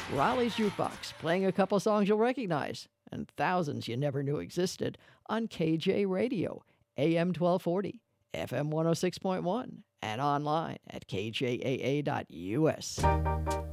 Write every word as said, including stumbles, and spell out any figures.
Raleigh's Jukebox, playing a couple songs you'll recognize, and thousands you never knew existed on K J Radio, A M twelve forty, F M one oh six point one, and online at K J A A dot U S.